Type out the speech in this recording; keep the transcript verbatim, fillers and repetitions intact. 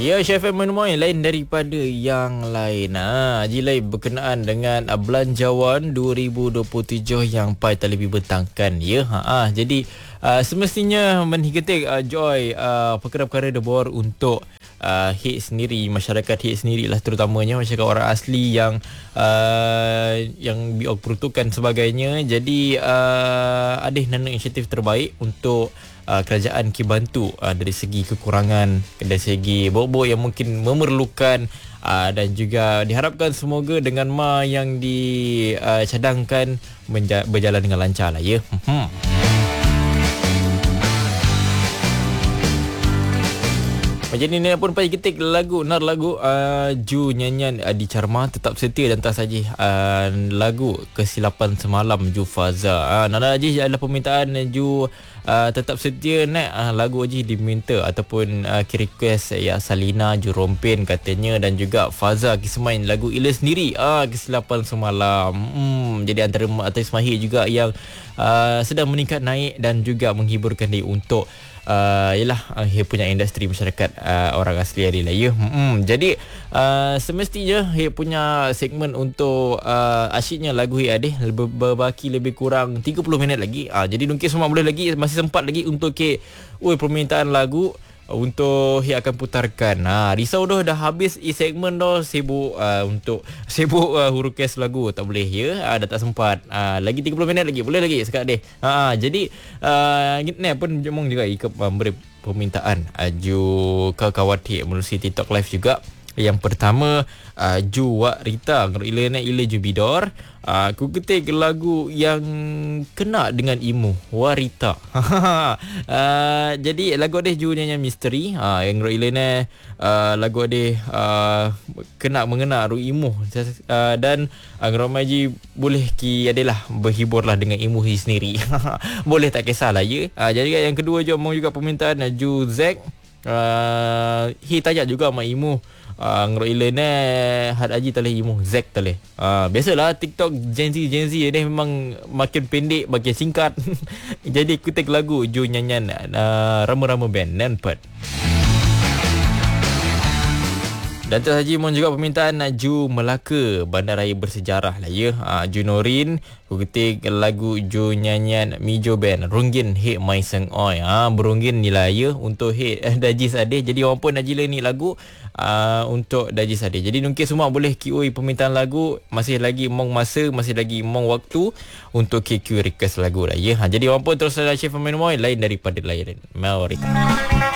Ya, Chef Emmanuel lain daripada yang lain. Ha, Haji Lai berkenaan dengan uh, Belanjawan dua ribu dua puluh tujuh yang Pai tak lebih bentangkan. Ya, ha, ha. Jadi uh, semestinya meniketik uh, Joy uh, perkara-perkara debor untuk uh, hit sendiri, masyarakat hit sendirilah, terutamanya masyarakat orang asli yang uh, yang biok peruntukan sebagainya. Jadi uh, ada nana inisiatif terbaik untuk Uh, kerajaan Kibantu uh, dari segi kekurangan, dari segi bobok yang mungkin memerlukan, uh, dan juga diharapkan semoga dengan ma yang dicadangkan uh, menja- berjalan dengan lancar lah ya. Hmm. Macam ni ni pun pagi ketik lagu nar lagu uh, Ju nyanyian uh, di Carma tetap setia dan tak saja uh, lagu Kesilapan Semalam Ju Faza. Uh, Nana Haji adalah permintaan Ju uh, tetap setia nak uh, lagu Haji diminta ataupun uh, request ya Salina Ju Rompin katanya, dan juga Faza kismain lagu Ila sendiri uh, Kesilapan Semalam. Hmm, jadi antara artis mahir juga yang uh, sedang meningkat naik dan juga menghiburkan dia untuk Uh, yalah uh, dia punya industri masyarakat uh, orang asli hari lah ya. Hmm, jadi uh, semestinya dia punya segmen untuk uh, asyiknya lagu dia ada berbaki lebih kurang tiga puluh minit lagi. Uh, jadi mungkin semua boleh lagi, masih sempat lagi untuk ke oi permintaan lagu untuk dia akan putarkan. Ha, risau dah dah habis i segmen dah, sibuk uh, untuk sibuk uh, hurukes lagu tak boleh ya. Ha, dah tak sempat. Ha, lagi tiga puluh minit lagi boleh lagi sekat deh. Ha, jadi uh, ni pun jemong juga ikut memberi permintaan Aju uh, Kawati melalui TikTok live juga. Yang pertama uh, Ju Wak Rita Kalau ila nak ila Ju Bidor. uh, Aku ketik lagu yang kena dengan imu Warita. uh, Jadi lagu ada Ju nyanyi misteri. uh, Yang ila nak uh, lagu ada uh, kena mengena ru imu. uh, Dan uh, Ngoromaji boleh ki adalah berhibur lah dengan imu sendiri. Boleh tak kisahlah ya. uh, Jadi yang kedua je mau juga permintaan uh, Ju Zack. uh, Hi tajak juga sama imu. Uh, Ngro ila ni Had Haji taleh imu Zack taleh. uh, Biasalah TikTok Gen Z Gen Z ni memang makin pendek, makin singkat. Jadi kutik lagu Ju nyanyian uh, Rama-Rama Band Nanpat. Dan tu sahaja mohon juga permintaan Ju Melaka Bandaraya Bersejarah lah ya. uh, Ju Norin aku ketik lagu Ju nyanyian Mijo Band Runggin Hit My Seng Oi. ha, Berunggin ni lah ya untuk hit eh, Dajis Adeh. Jadi orang pun Najila ni lagu uh, untuk Dajis Adeh. Jadi mungkin semua boleh Q A permintaan lagu. Masih lagi mong masa, masih lagi mong waktu untuk Q Q request lagu lah ya. ha, Jadi orang pun terus ada Chef Emmanuel lain daripada lain. Mari.